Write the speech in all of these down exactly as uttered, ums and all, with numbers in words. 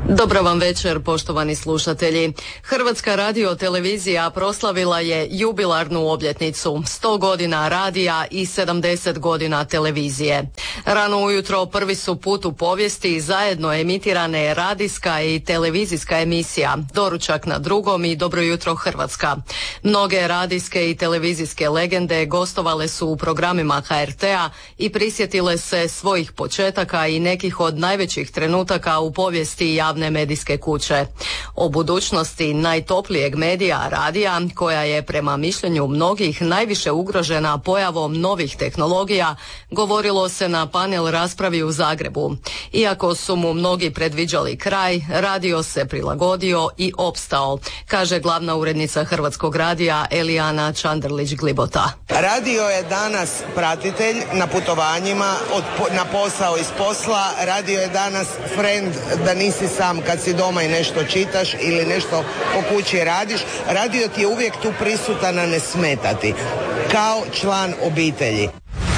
Dobro vam večer, poštovani slušatelji. Hrvatska radiotelevizija proslavila je jubilarnu obljetnicu, sto godina radija i sedamdeset godina televizije. Rano ujutro prvi su put u povijesti zajedno emitirane radijska i televizijska emisija, Doručak na drugom i Dobro jutro Hrvatska. Mnoge radijske i televizijske legende gostovale su u programima H R T-a i prisjetile se svojih početaka i nekih od najvećih trenutaka u povijesti javne medijske kuće. O budućnosti najtoplijeg medija, radija, koja je prema mišljenju mnogih najviše ugrožena pojavom novih tehnologija, govorilo se na panel raspravi u Zagrebu. Iako su mu mnogi predviđali kraj, radio se prilagodio i opstao, kaže glavna urednica Hrvatskog radija Elijana Čanderlić-Glibota. Radio je danas pratitelj na putovanjima, od, na posao iz posla. Radio je danas friend da nisi sam kad si doma i nešto čitaš ili nešto po kući radiš. Radio ti je uvijek tu prisutan, a ne smetati, kao član obitelji.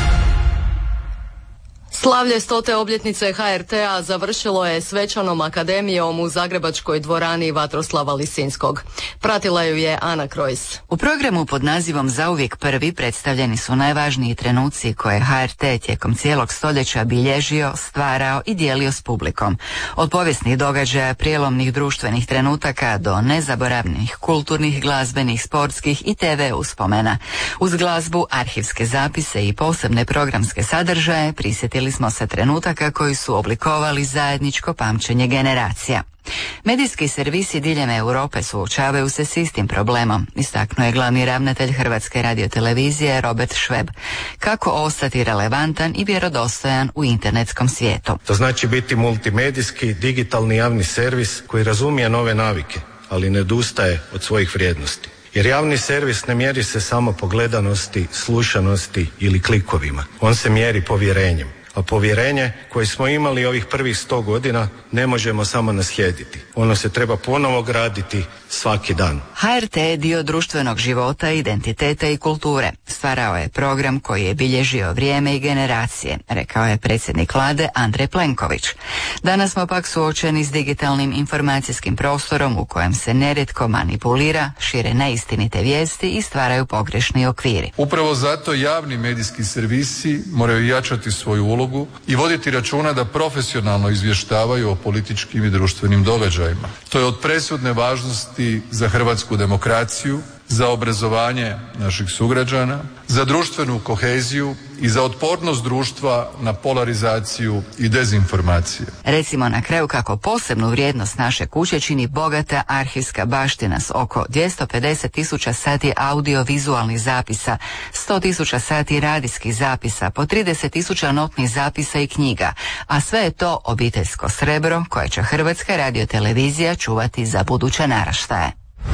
Slavlje stote obljetnice H R T-a završilo je svečanom akademijom u zagrebačkoj dvorani Vatroslava Lisinskog. Pratila ju je Ana Krojs. U programu pod nazivom Zauvijek prvi predstavljeni su najvažniji trenuci koje je H R T tijekom cijelog stoljeća bilježio, stvarao i dijelio s publikom. Od povijesnih događaja, prijelomnih društvenih trenutaka do nezaboravnih kulturnih, glazbenih, sportskih i te ve uspomena. Uz glazbu, arhivske zapise i posebne programske sadržaje prisjetili smo se trenutaka koji su oblikovali zajedničko pamćenje generacija. Medijski servisi diljem Europe suočavaju se s istim problemom, istaknuo je glavni ravnatelj Hrvatske radiotelevizije Robert Šveb. Kako ostati relevantan i vjerodostojan u internetskom svijetu? To znači biti multimedijski, digitalni javni servis koji razumije nove navike, ali ne odustaje od svojih vrijednosti. Jer javni servis ne mjeri se samo po gledanosti, slušanosti ili klikovima. On se mjeri povjerenjem. A povjerenje koje smo imali ovih prvih sto godina ne možemo samo naslijediti. Ono se treba ponovo graditi svaki dan. H R T je dio društvenog života, identiteta i kulture. Stvarao je program koji je bilježio vrijeme i generacije, rekao je predsjednik vlade Andrej Plenković. Danas smo pak suočeni s digitalnim informacijskim prostorom u kojem se nerijetko manipulira, šire neistinite vijesti i stvaraju pogrešni okviri. Upravo zato javni medijski servisi moraju jačati svoju ulogu i voditi računa da profesionalno izvještavaju o političkim i društvenim događajima. To je od presudne važnosti za hrvatsku demokraciju, za obrazovanje naših sugrađana, za društvenu koheziju i za otpornost društva na polarizaciju i dezinformacije. Recimo na kraju kako posebnu vrijednost naše kuće čini bogata arhivska baština s oko dvjesto pedeset tisuća sati audiovizualnih zapisa, sto tisuća sati radijskih zapisa, po trideset tisuća notnih zapisa i knjiga, a sve je to obiteljsko srebro koje će Hrvatska radiotelevizija čuvati za buduće naraštaje.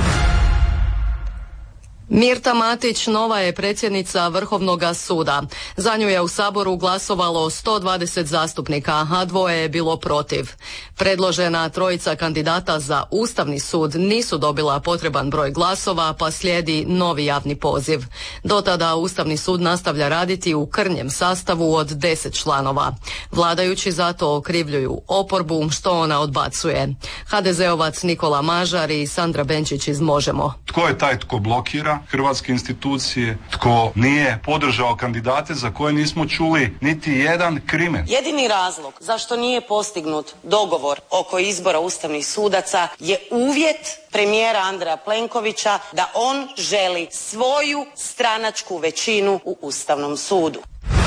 Mirta Matić nova je predsjednica Vrhovnog suda. Za nju je u Saboru glasovalo sto dvadeset zastupnika, a dvoje je bilo protiv. Predložena trojica kandidata za Ustavni sud nisu dobila potreban broj glasova, pa slijedi novi javni poziv. Do tada Ustavni sud nastavlja raditi u krnjem sastavu od deset članova. Vladajući zato okrivljuju oporbu što ona odbacuje. ha de zeovac Nikola Mažar i Sandra Benčić iz Možemo. Tko je taj tko blokira hrvatske institucije, tko nije podržao kandidate za koje nismo čuli niti jedan krimen? Jedini razlog zašto nije postignut dogovor oko izbora ustavnih sudaca je uvjet premijera Andreja Plenkovića da on želi svoju stranačku većinu u Ustavnom sudu.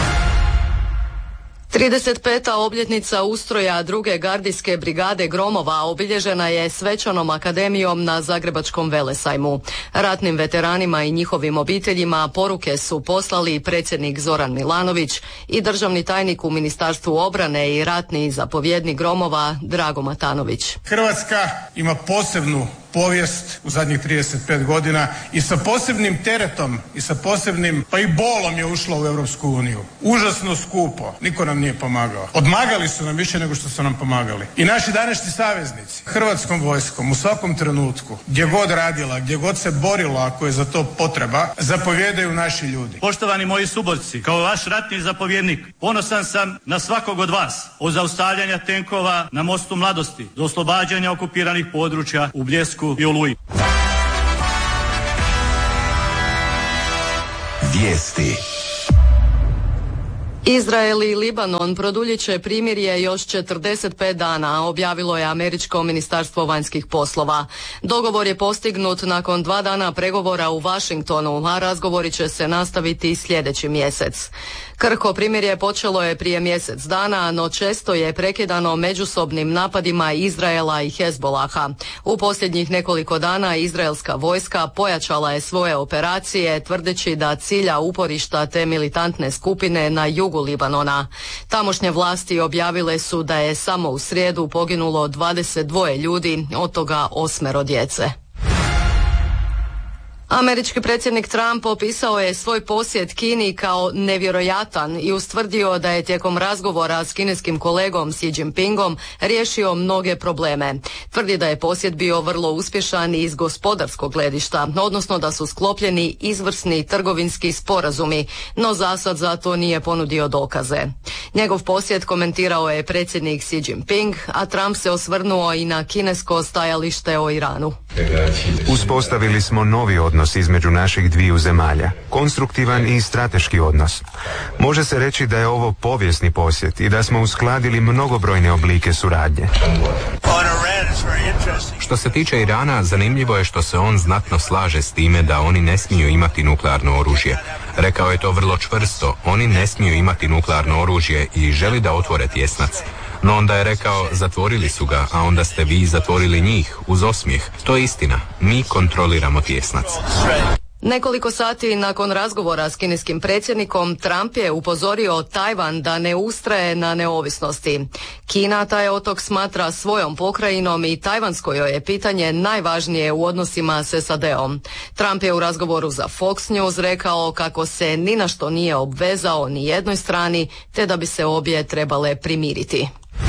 trideset peta obljetnica ustroja druge gardijske brigade Gromova obilježena je svečanom akademijom na Zagrebačkom velesajmu. Ratnim veteranima i njihovim obiteljima poruke su poslali predsjednik Zoran Milanović i državni tajnik u Ministarstvu obrane i ratni zapovjednik Gromova Drago Matanović. Hrvatska ima posebnu povijest u zadnjih trideset pet godina i sa posebnim teretom i sa posebnim pa i bolom je ušla u Europsku uniju. Užasno skupo, niko nam nije pomagao. Odmagali su nam više nego što su nam pomagali. I naši današnji saveznici, Hrvatskom vojskom u svakom trenutku, gdje god radila, gdje god se borila ako je za to potreba, zapovjedaju naši ljudi. Poštovani moji suborci, kao vaš ratni zapovjednik, ponosan sam na svakog od vas od zaustavljanja tenkova na mostu Mladosti do oslobađanja okupiranih područja u Bljesku i Oluji. Vijesti. Izrael i Libanon produljit će primirje još četrdeset pet dana, objavilo je američko ministarstvo vanjskih poslova. Dogovor je postignut nakon dva dana pregovora u Washingtonu, a razgovori će se nastaviti sljedeći mjesec. Krhko primirje počelo je prije mjesec dana, no često je prekidano međusobnim napadima Izraela i Hezbolaha. U posljednjih nekoliko dana izraelska vojska pojačala je svoje operacije, tvrdeći da cilja uporišta te militantne skupine na jugu Libanona. Tamošnje vlasti objavile su da je samo u srijedu poginulo dvadeset dva ljudi, od toga osmero djece. Američki predsjednik Trump opisao je svoj posjet Kini kao nevjerojatan i ustvrdio da je tijekom razgovora s kineskim kolegom Xi Jinpingom riješio mnoge probleme. Tvrdi da je posjet bio vrlo uspješan iz gospodarskog gledišta, odnosno da su sklopljeni izvrsni trgovinski sporazumi, no zasad za to nije ponudio dokaze. Njegov posjet komentirao je predsjednik Xi Jinping, a Trump se osvrnuo i na kinesko stajalište o Iranu. Uspostavili smo novi odnos između naših dviju zemalja, konstruktivan i strateški odnos. Može se reći da je ovo povijesni posjet i da smo uskladili mnogobrojne oblike suradnje. Što se tiče Irana, zanimljivo je što se on znatno slaže s time da oni ne smiju imati nuklearno oružje. Rekao je to vrlo čvrsto, oni ne smiju imati nuklearno oružje i želi da otvore tjesnac. No onda je rekao, zatvorili su ga, a onda ste vi zatvorili njih, uz osmijeh. To je istina, mi kontroliramo tjesnac. Nekoliko sati nakon razgovora s kineskim predsjednikom, Trump je upozorio Tajvan da ne ustraje na neovisnosti. Kina taj otok smatra svojom pokrajinom i tajvansko joj je pitanje najvažnije u odnosima s S A D-om. Trump je u razgovoru za Fox News rekao kako se ni na što nije obvezao ni jednoj strani, te da bi se obje trebale primiriti.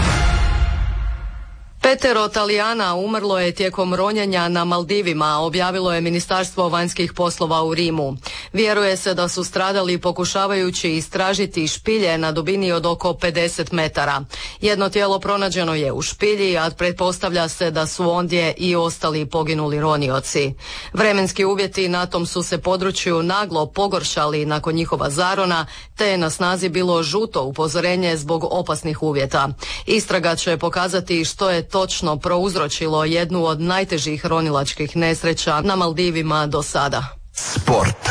Petero Talijana umrlo je tijekom ronjenja na Maldivima, objavilo je Ministarstvo vanjskih poslova u Rimu. Vjeruje se da su stradali pokušavajući istražiti špilje na dubini od oko pedeset metara. Jedno tijelo pronađeno je u špilji, a pretpostavlja se da su ondje i ostali poginuli ronioci. Vremenski uvjeti na tom su se području naglo pogoršali nakon njihova zarona, te je na snazi bilo žuto upozorenje zbog opasnih uvjeta. Istraga će pokazati što je točno prouzročilo jednu od najtežih ronilačkih nesreća na Maldivima do sada. Sport.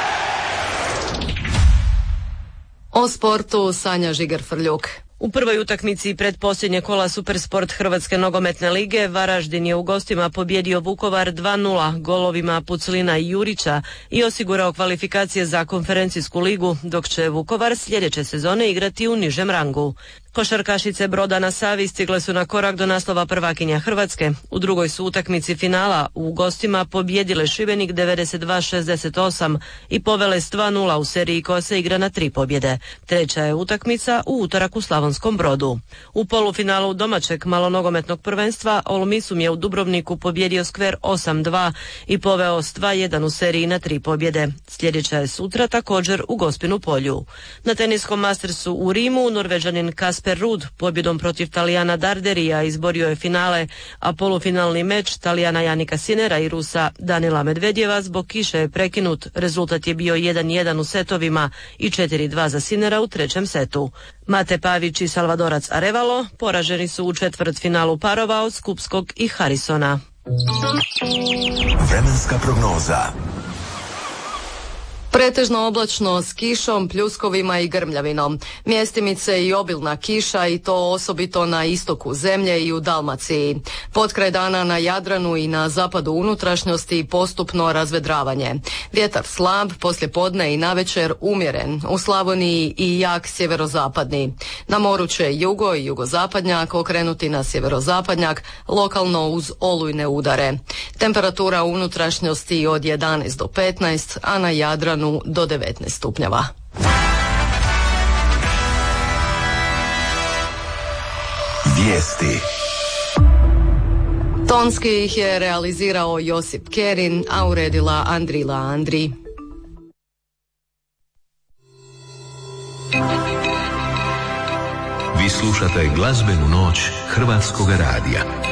O sportu Sanja Žiger-Frljuk. U prvoj utakmici predposljednje kola Supersport Hrvatske nogometne lige Varaždin je u gostima pobjedio Vukovar dva nula golovima Puclina i Jurića i osigurao kvalifikacije za konferencijsku ligu, dok će Vukovar sljedeće sezone igrati u nižem rangu. Košarkašice Broda na Savi stigle su na korak do naslova prvakinja Hrvatske. U drugoj su utakmici finala u gostima pobjedile Šibenik devedeset dva šezdeset osam i povele s dva nula u seriji koja se igra na tri pobjede. Treća je utakmica u utorak u Slavonskom Brodu. U polufinalu domaćeg malonogometnog prvenstva Olmisum je u Dubrovniku pobjedio Skver osam dva i poveo s dva jedan u seriji na tri pobjede. Sljedeća je sutra također u Gospinu Polju. Na teniskom Mastersu u Rimu Norvežanin Kasper Ruud pobjedom protiv Talijana Darderija izborio je finale, a polufinalni meč Talijana Janika Sinera i Rusa Danila Medvedjeva zbog kiše je prekinut. Rezultat je bio jedan jedan u setovima i četiri dva za Sinera u trećem setu. Mate Pavić i Salvadorac Arevalo poraženi su u četvrtfinalu parova od Skupskog i Harrisona. Vremenska prognoza. Pretežno oblačno s kišom, pljuskovima i grmljavinom. Mjestimice i obilna kiša i to osobito na istoku zemlje i u Dalmaciji. Potkraj dana na Jadranu i na zapadu unutrašnjosti postupno razvedravanje. Vjetar slab, poslijepodne i navečer umjeren. U Slavoniji i jak sjeverozapadni. Na moru će jugo i jugozapadnjak okrenuti na sjeverozapadnjak, lokalno uz olujne udare. Temperatura u unutrašnjosti od jedanaest do petnaest, a na Jadranu do devetnaest stupnjeva. Vijesti. Tonski ih je realizirao Josip Kerin, a uredila Andrila Andri. Vi slušate glazbenu noć Hrvatskog radija.